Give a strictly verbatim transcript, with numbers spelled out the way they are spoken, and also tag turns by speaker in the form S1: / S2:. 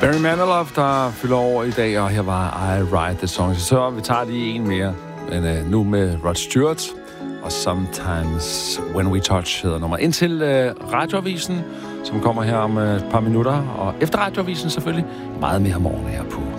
S1: Barry Manilow, der fylder over i dag, og her var I Write the Song. Så vi tager lige en mere, men uh, nu med Rod Stewart, og Sometimes When We Touch hedder nummer. Indtil uh, radioavisen, som kommer her om uh, et par minutter, og efter radioavisen selvfølgelig meget mere morgen her på